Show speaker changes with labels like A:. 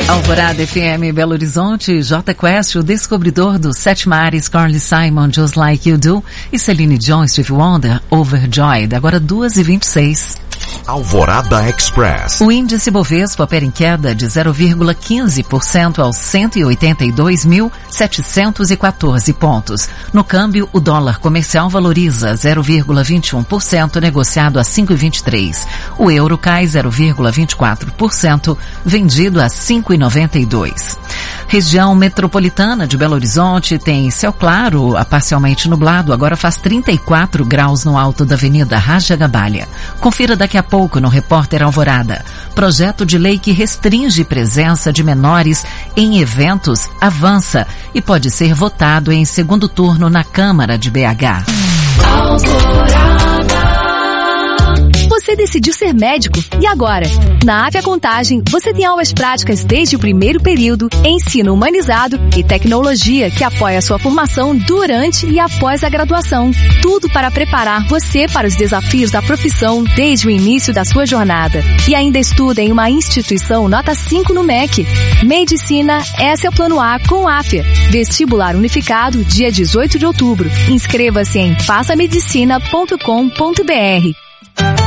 A: Alvorada FM Belo Horizonte, J Quest, o descobridor dos 7 mares, Carly Simon, Just Like You Do, e Celine Dion, Stevie Wonder, Overjoyed, agora 2h26.
B: Alvorada Express.
A: O índice Bovespa opera em queda de 0,15% aos 182.714 pontos. No câmbio, o dólar comercial valoriza 0,21%, negociado a 5,23. O euro cai 0,24%, vendido a 5,92. Região metropolitana de Belo Horizonte tem céu claro a parcialmente nublado, agora faz 34 graus no alto da Avenida Raja Gabalha. Confira daqui a pouco no Repórter Alvorada. Projeto de lei que restringe presença de menores em eventos avança e pode ser votado em segundo turno na Câmara de BH.
C: Você decidiu ser médico. E agora? Na Afia Contagem, você tem aulas práticas desde o primeiro período, ensino humanizado e tecnologia que apoia a sua formação durante e após a graduação. Tudo para preparar você para os desafios da profissão desde o início da sua jornada. E ainda estuda em uma instituição nota 5 no MEC. Medicina, esse é o plano A com Afia. Vestibular unificado, dia 18 de outubro. Inscreva-se em passamedicina.com.br.